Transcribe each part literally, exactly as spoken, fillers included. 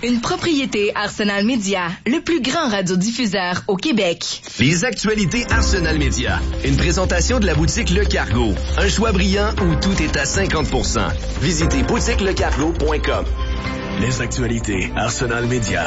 une propriété Arsenal Média, le plus grand radiodiffuseur au Québec. Les actualités Arsenal Média. Une présentation de la boutique Le Cargo. Un choix brillant où tout est à cinquante pour cent. Visitez boutique le cargo point com. Les actualités Arsenal Média.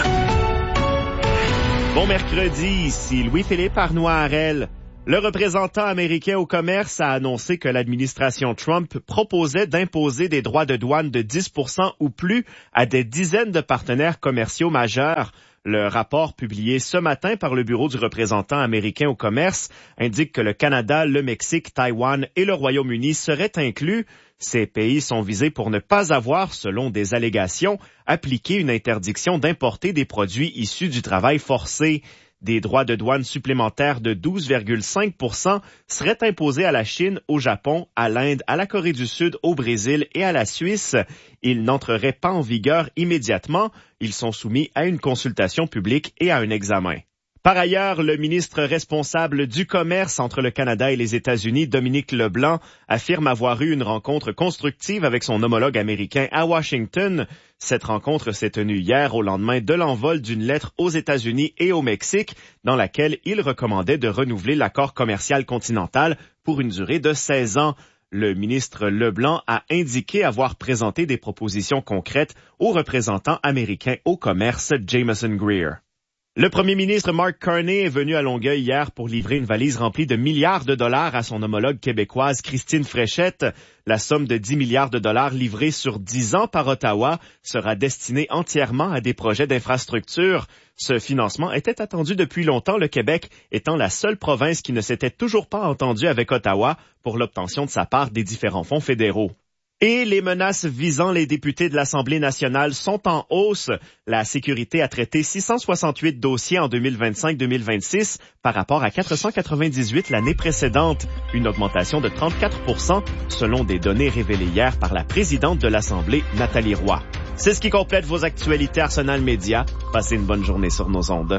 Bon mercredi, ici Louis-Philippe Arnois-Harel. Le représentant américain au commerce a annoncé que l'administration Trump proposait d'imposer des droits de douane de dix pour cent ou plus à des dizaines de partenaires commerciaux majeurs. Le rapport publié ce matin par le bureau du représentant américain au commerce indique que le Canada, le Mexique, Taïwan et le Royaume-Uni seraient inclus. Ces pays sont visés pour ne pas avoir, selon des allégations, appliqué une interdiction d'importer des produits issus du travail forcé. Des droits de douane supplémentaires de douze virgule cinq pour cent seraient imposés à la Chine, au Japon, à l'Inde, à la Corée du Sud, au Brésil et à la Suisse. Ils n'entreraient pas en vigueur immédiatement. Ils sont soumis à une consultation publique et à un examen. Par ailleurs, le ministre responsable du commerce entre le Canada et les États-Unis, Dominique Leblanc, affirme avoir eu une rencontre constructive avec son homologue américain à Washington. Cette rencontre s'est tenue hier au lendemain de l'envol d'une lettre aux États-Unis et au Mexique dans laquelle il recommandait de renouveler l'accord commercial continental pour une durée de seize ans. Le ministre Leblanc a indiqué avoir présenté des propositions concrètes au représentant américain au commerce, Jameson Greer. Le premier ministre Mark Carney est venu à Longueuil hier pour livrer une valise remplie de milliards de dollars à son homologue québécoise Christine Fréchette. La somme de dix milliards de dollars livrée sur dix ans par Ottawa sera destinée entièrement à des projets d'infrastructure. Ce financement était attendu depuis longtemps, le Québec étant la seule province qui ne s'était toujours pas entendue avec Ottawa pour l'obtention de sa part des différents fonds fédéraux. Et les menaces visant les députés de l'Assemblée nationale sont en hausse. La sécurité a traité six cent soixante-huit dossiers en deux mille vingt-cinq deux mille vingt-six par rapport à quatre cent quatre-vingt-dix-huit l'année précédente, une augmentation de trente-quatre pour cent selon des données révélées hier par la présidente de l'Assemblée, Nathalie Roy. C'est ce qui complète vos actualités Arsenal Média. Passez une bonne journée sur nos ondes.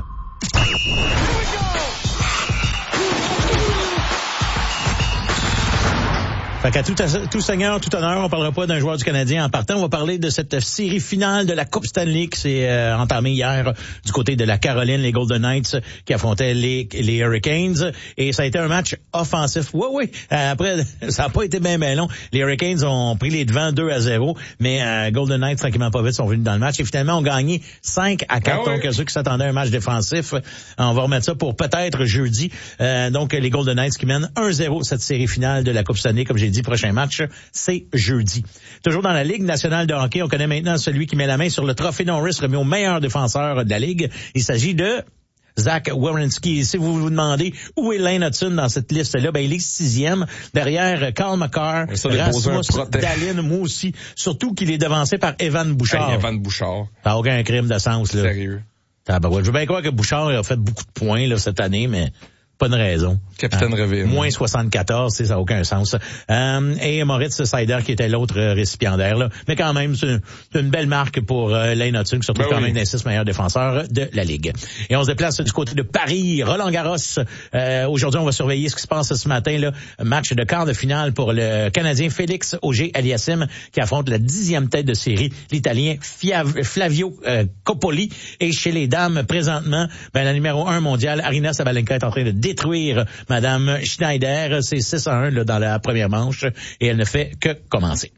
Fait qu'à tout, tout seigneur, tout honneur, on parlera pas d'un joueur du Canadien en partant. On va parler de cette série finale de la Coupe Stanley qui s'est euh, entamée hier du côté de la Caroline, les Golden Knights qui affrontaient les, les Hurricanes. Et ça a été un match offensif. Oui, oui. Euh, après, ça n'a pas été bien, bien long. Les Hurricanes ont pris les devants deux à zéro, mais euh, Golden Knights, tranquillement pas vite, sont venus dans le match. Et finalement, ont gagné cinq à quatre. Ah oui. Donc, ceux qui s'attendaient à un match défensif, on va remettre ça pour peut-être jeudi. Euh, donc, les Golden Knights qui mènent un zéro cette série finale de la Coupe Stanley, comme j'ai dit. Prochain match, c'est jeudi. Toujours dans la Ligue nationale de hockey, on connaît maintenant celui qui met la main sur le trophée Norris remis au meilleur défenseur de la Ligue. Il s'agit de Zach Werenski. Si vous vous demandez où est Lane Hudson dans cette liste-là, ben il est sixième derrière Carl McCarr, Rasmus Dahlin, moi aussi. Surtout qu'il est devancé par Evan Bouchard. Hey, Evan Bouchard. Ça n'a aucun crime de sens, là. Sérieux. Ah, ben ouais, je veux bien croire que Bouchard a fait beaucoup de points là cette année, mais pas de raison. Capitaine euh, Réveil. Moins soixante-quatorze, ça n'a aucun sens. Euh, et Moritz Seider qui était l'autre récipiendaire. Là. Mais quand même, c'est une, c'est une belle marque pour euh, Lane Hudson, qui se retrouve ben quand oui. même les six meilleurs défenseurs de la Ligue. Et on se déplace du côté de Paris, Roland-Garros. Euh, aujourd'hui, on va surveiller ce qui se passe ce matin. Là. Match de quart de finale pour le Canadien Félix Auger-Aliassime qui affronte la dixième tête de série, l'Italien Fiav- Flavio euh, Coppoli. Et chez les dames, présentement, ben, la numéro un mondiale, Aryna Sabalenka, est en train de détruire Madame Schneider. C'est six à un là, dans la première manche et elle ne fait que commencer.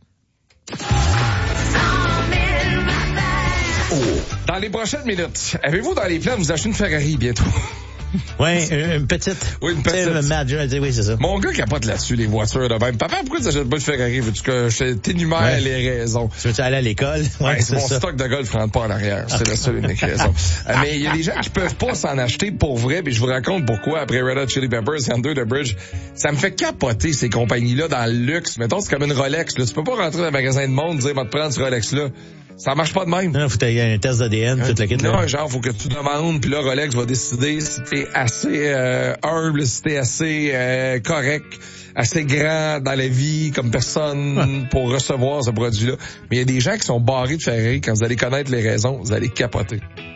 Oh. Dans les prochaines minutes, avez-vous dans les plans de vous acheter une Ferrari bientôt? Oui, une petite. Oui, une petite. Madge, oui, c'est ça. Mon gars capote là-dessus, les voitures de même. Papa, pourquoi tu n'achètes pas de Ferrari? Veux-tu que je t'énumère ouais. les raisons? Tu veux-tu aller à l'école? Ouais, ouais c'est, c'est mon ça. stock de golf rentre pas en arrière. C'est la seule unique raison. Mais il y a des gens qui peuvent pas s'en acheter pour vrai, puis je vous raconte pourquoi après Red Hot Chili Peppers et Under the Bridge. Ça me fait capoter ces compagnies-là dans le luxe. Mettons, c'est comme une Rolex, là. Tu peux pas rentrer dans un magasin de monde et dire, va te prendre ce Rolex-là. Ça marche pas de même. Non, faut que t'aies un test d'A D N, toute la kit. Non, genre, faut que tu demandes, puis là, Rolex va décider si t'es assez euh, humble, si t'es assez euh, correct, assez grand dans la vie, comme personne, pour recevoir ce produit-là. Mais il y a des gens qui sont barrés de Ferrari. Quand vous allez connaître les raisons, vous allez capoter.